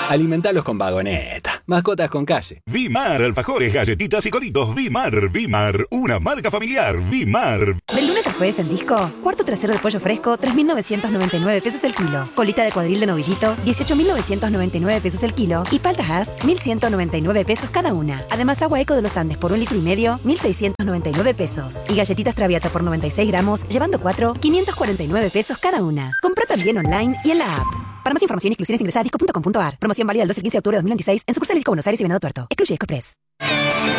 Alimentalos con Vagoneta. Mascotas con calle. Vimar, alfajores, galletitas y coritos. Vimar, una marca familiar. Vimar. Del lunes al jueves en Disco, cuarto trasero de pollo fresco, 3.999 pesos el kilo. Colita de cuadril de novillito, 18.999 pesos el kilo. Y paltas Hass, 1.199 pesos cada una. Además, agua Eco de los Andes por 1,5 litros, 1.699 pesos. Y galletitas Traviata por 96 gramos, llevando 4, 549 pesos cada una. Compra también online y en la app. Para más información e exclusiones ingresa a disco.com.ar. Promoción válida el 12 al 15 de octubre de 2026 en sucursales Disco Buenos Aires y Venado Tuerto. Excluye Disco Express.